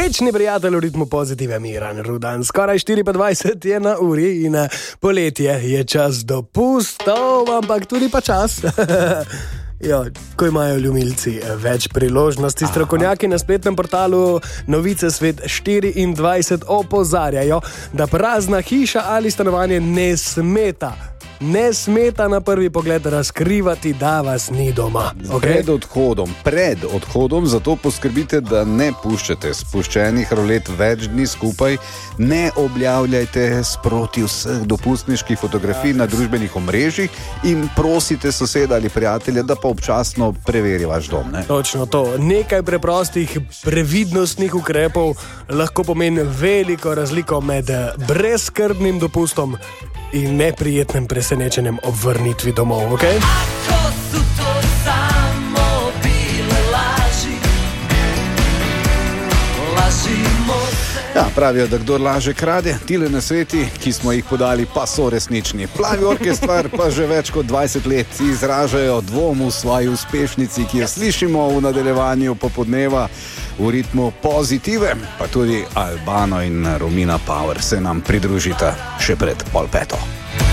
Večni prijatelj v ritmu pozitive, Miran Rudan. Skoraj 4:20 je na uri in poletje je čas dopustov, ampak tudi pa čas. Jo, ko imajo ljubimci več priložnosti, strokovnjaki na spletnem portalu Novice Svet 24 opozarjajo, da prazna hiša ali stanovanje ne smeta na prvi pogled razkrivati, da vas ni doma. Okay? Pred odhodom zato poskrbite, da ne puščate spuščenih rolet več dni skupaj, ne objavljajte sproti vseh dopustniških fotografij na družbenih omrežjih in prosite soseda ali prijatelja, da pa občasno preveri vaš dom. Ne? Točno to. Nekaj preprostih previdnostnih ukrepov lahko pomeni veliko razliko med brezskrbnim dopustom in neprijetnim presenečenjem ob vrnitvi domov, okej? Ako su to samo bile laži, lažimo se. Ja, pravijo, da kdor laže krade, tile nasveti, ki smo jih podali, pa so resnični. Plavi orkestrar pa že več kot 20 let izražajo dvom v svoji uspešnici, ki jo slišimo v nadaljevanju popoldneva v ritmu pozitive, pa tudi Albano in Romina Power se nam pridružita še pred 4:30.